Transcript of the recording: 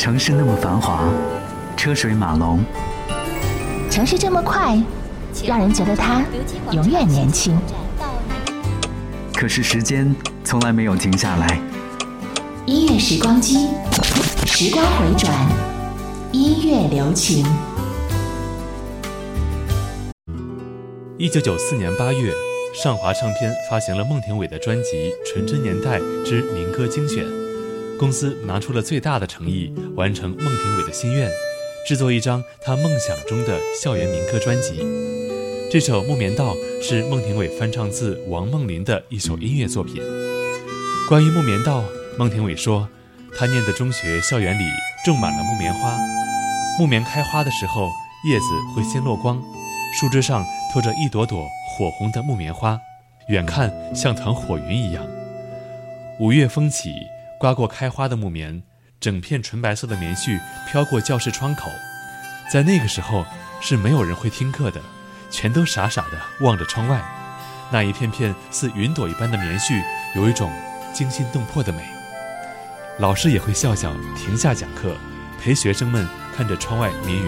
城市那么繁华，车水马龙， 城市这么快，让人觉得它永远年轻。 可是时间从来没有停下来。 音乐时光机，时光回转，音乐留情。 1994年8月，上华唱片发行了孟庭苇的专辑《纯真年代之民歌精选》，公司拿出了最大的诚意，完成孟庭苇的心愿，制作一张她梦想中的校园民歌专辑。这首《木棉道》是孟庭苇翻唱自王梦麟的一首音乐作品。关于木棉道，孟庭苇说，她念的中学校园里种满了木棉花，木棉开花的时候，叶子会先落光，树枝上拖着一朵朵火红的木棉花，远看像团火云一样。5月风起，刮过开花的木棉，整片纯白色的棉絮飘过教室窗口。在那个时候是没有人会听课的，全都傻傻地望着窗外，那一片片似云朵一般的棉絮有一种惊心动魄的美。老师也会笑笑停下讲课，陪学生们看着窗外绵云